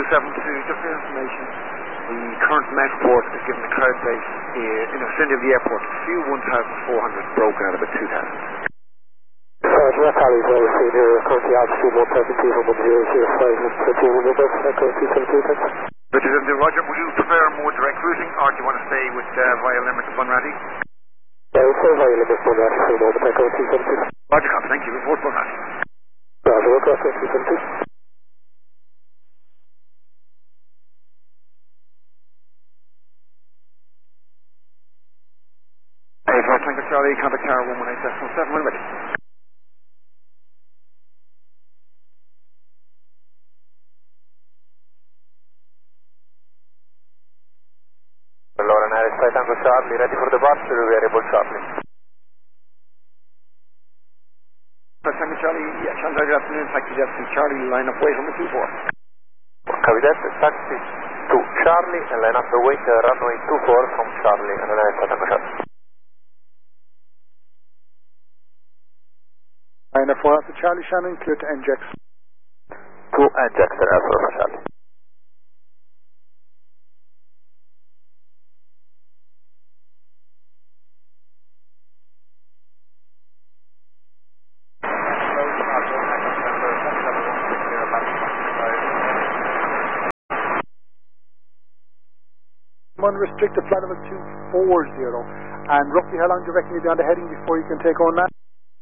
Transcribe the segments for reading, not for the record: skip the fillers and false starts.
just for information, the current Metport is given the crowd base in the vicinity of the airport. A few 1,400 broken out of about 2,000. Roger, Charlie is well seen here, currently altitude 172 from 1005 Richard, Roger, would you prefer more direct routing or do you want to stay with via Limerick to Bunratty? Yeah, we'll stay via Limerick to Bunratty for the moment, Echo 272. Roger, copy, thank you, report Bunratty. Roger, Echo 272. Hey, Flight Tanker Charlie, contact tower 118.7, when ready. Lauren Harris, Flight Tanker Charlie, ready for departure, variable shortly. Flight Tanker Charlie, Chandra, good afternoon, taxi Jeffrey Charlie, line up way from the 24. Copy that, taxi to Charlie and line up the way runway 24 from Charlie and Flight Tanker Charlie. Line up 4 after Charlie Shannon, clear to NJAX. To NJAX, Alpha for Charlie. Unrestricted flight level 240. And roughly how long do you reckon you'll be on the heading before you can take on that?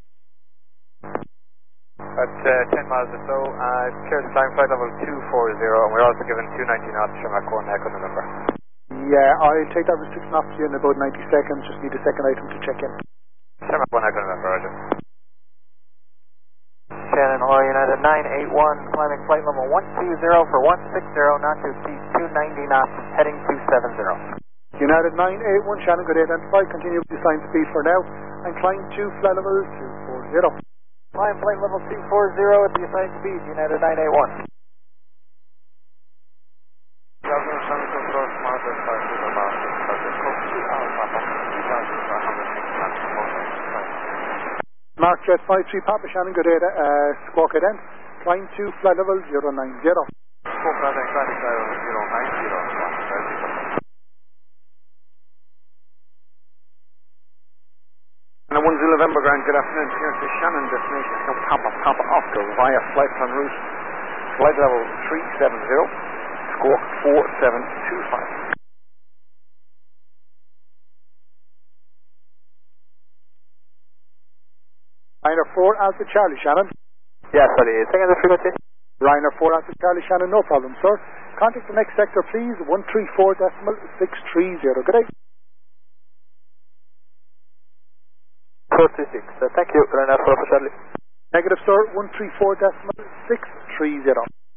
At 10 miles or so, clear the climb flight level 240, and we're also given 290 knots from our Corn Echo November. Yeah, I'll take that restriction off to you in about 90 seconds, just need a second item to check in. Sherman Corn Echo November, Roger. Shannon, Hawaii United 981, climbing flight level 120 for 160, not to exceed 290 knots, heading 270. United 981, Shannon, good identified, continue with the assigned speed for now, and climb to flight level 240. Climb flight level 240 at the assigned speed, United 981. Mark Jet 53 Papa Shannon, good day, squawk ident, climb to flight level 090. Squawk ident, climbing flight level 090. And 10 November ground, good afternoon, here to Shannon, destination Papa Oscar via flight plan route, flight level 370, squawk 4725. Ryanair 4 Alpha Charlie Shannon. Yes, sorry, second the frequency. Ryanair 4 Alpha Charlie Shannon, no problem, sir. Contact the next sector, please, 134.630. Good day. 436, thank you, Ryanair 4 Alpha Charlie. Negative, sir, 134.630.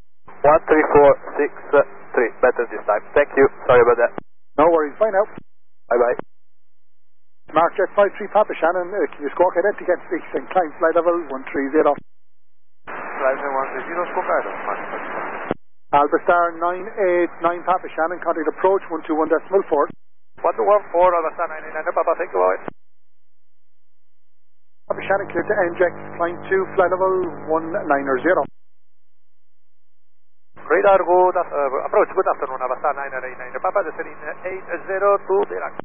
134.630, better this time. Thank you, sorry about that. No worries, bye now. Bye-bye. Mark Jet 53 Papa Shannon, can you squawk ident again, please, and climb flight level 130. Flight level 130, squawk ident. Alpha Star 989 Papa Shannon, contact approach 121.4. 121.4, Alpha Star 989, Papa, thank you, bye. Papa Shannon, clear to NJAX, climb to flight level 190. Radar, approach, good afternoon, Alpha Star 989, Papa, descending 802 direct.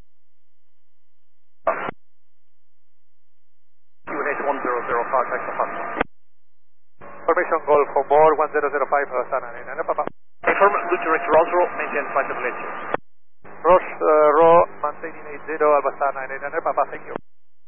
QNH 100, contact the fund. Formation Golf for more 1005, Alpha Star 989, Papa. Confirm, Lieutenant Rosro, maintain flight level 80. Roche, Ro, maintaining 80, Alpha Star 989, Papa, thank you.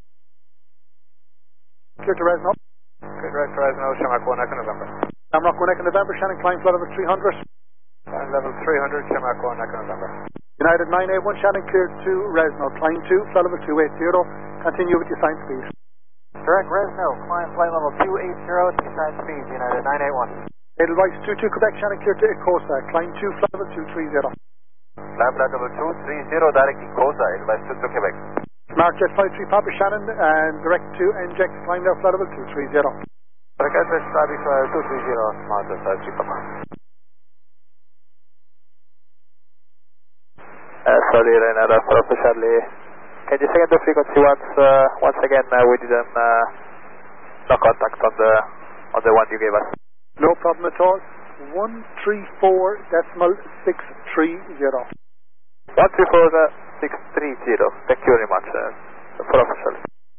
Clear to Resno. Clear to Resno, Shamrock 1 Echo November. Shamrock 1 Echo November, Shannon, climb flight level 300. Climb level 300, Shamrock 1 Echo November. United 981, Shannon, clear to Resno, climb to flight level 280, continue with your assigned speed. Direct Resno, climb flight level 280 at the assigned speed, United 981. Edelweiss 22 Quebec, Shannon, clear to Ecosa, climb to flight level 230. Climb flight level 230, direct Ecosa, Edelweiss 22 Quebec. Mark Jet 53 Papa Shannon, and direct to NJAX, climb now flight level 230. Direct address, Travis 230, Smart Jet 53 Papa. Sorry, Ryanair for Alpha Charlie. Can you second the frequency once again? We didn't no contact on the one you gave us. No problem at all. 134.630. 134.630. Thank you very much, for official.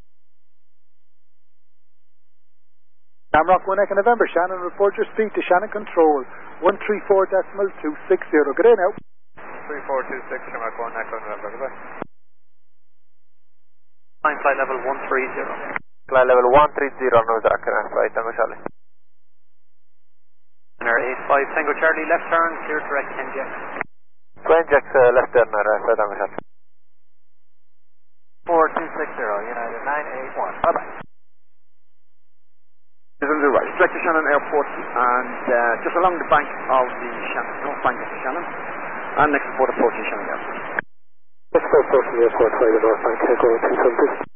Shamrock 1 Echo November, Shannon, report your speed to Shannon Control, 134.260. Good day now. 3426, Shamrock 1 Echo November, goodbye. Flight level 130. Flight level 130, North Dakar, flight Tango Charlie. 85, Tango Charlie, left turn, clear direct NGX. 2NGX, left turn, flight Tango Charlie. 4260, United 981, bye-bye. This is right, direct to Shannon Airport and just along the bank of the Shannon, north bank of the Shannon, and next to port approaching Shannon Airport. Let's go approaching the airport, flight the north bank, going 276.